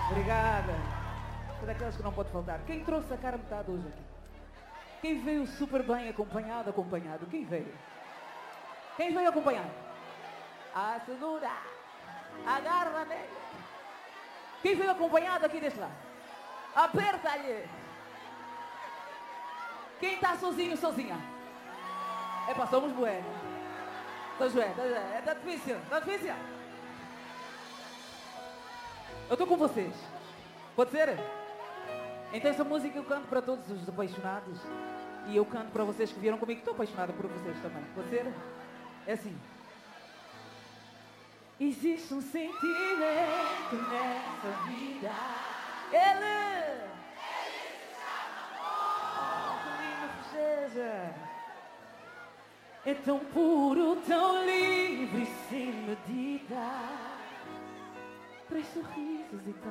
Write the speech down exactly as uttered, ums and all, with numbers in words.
Obrigada. É daquelas que não pode faltar. Quem trouxe a cara metade hoje aqui? Quem veio super bem acompanhado, acompanhado? Quem veio? Quem veio acompanhado? Ah, segura! Agarra nele! Quem veio acompanhado aqui deste lado? Aperta-lhe! Quem está sozinho, sozinha? É pá, somos bué. Estás bué, estás bué. Está difícil, está difícil. Eu estou com vocês. Pode ser? Então essa música eu canto para todos os apaixonados. E eu canto para vocês que vieram comigo. Estou apaixonada por vocês também. Pode ser? É assim. Existe um sentimento nessa vida. Ele! Ele se chama amor! Que lindo que seja! É tão puro, tão livre, sem medida. Três sorrisos e tão